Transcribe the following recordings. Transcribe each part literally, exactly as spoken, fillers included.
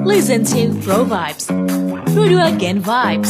Listen to Pro Vibes. Pro dua Gen Vibes.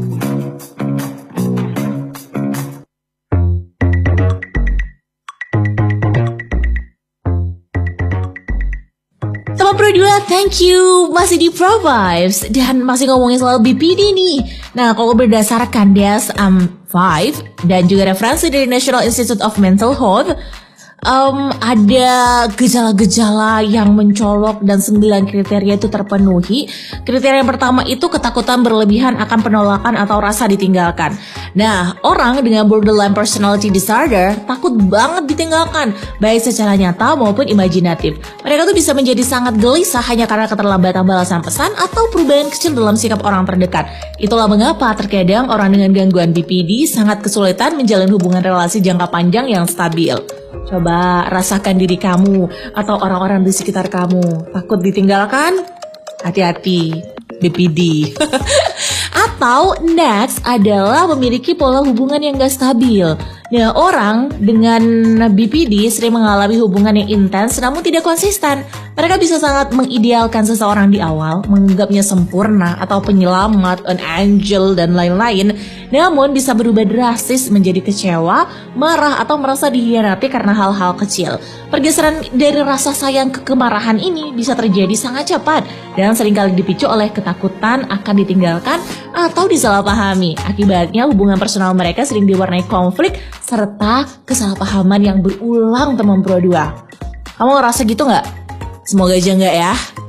Teman Pro dua, thank you. Masih di Pro Vibes dan masih ngomongin soal B P D nih. Nah, kalau berdasarkan D S M lima dan juga referensi dari National Institute of Mental Health, Um, ada gejala-gejala yang mencolok dan sembilan kriteria itu terpenuhi. Kriteria yang pertama itu ketakutan berlebihan akan penolakan atau rasa ditinggalkan. Nah, orang dengan borderline personality disorder takut banget ditinggalkan, baik secara nyata maupun imajinatif. Mereka tuh bisa menjadi sangat gelisah hanya karena keterlambatan balasan pesan atau perubahan kecil dalam sikap orang terdekat. Itulah mengapa terkadang orang dengan gangguan B P D sangat kesulitan menjalin hubungan relasi jangka panjang yang stabil. Coba rasakan diri kamu atau orang-orang di sekitar kamu takut ditinggalkan? Hati-hati, B P D. Atau next adalah memiliki pola hubungan yang gak stabil. Nah, orang dengan B P D sering mengalami hubungan yang intens namun tidak konsisten. Mereka bisa sangat mengidealkan seseorang di awal, menganggapnya sempurna atau penyelamat, an angel, dan lain-lain. Namun bisa berubah drastis menjadi kecewa, marah, atau merasa dikhianati karena hal-hal kecil. Pergeseran dari rasa sayang ke kemarahan ini bisa terjadi sangat cepat dan seringkali dipicu oleh ketakutan akan ditinggalkan atau disalahpahami. Akibatnya hubungan personal mereka sering diwarnai konflik serta kesalahpahaman yang berulang, teman Pro dua. Kamu ngerasa gitu gak? Semoga aja enggak ya.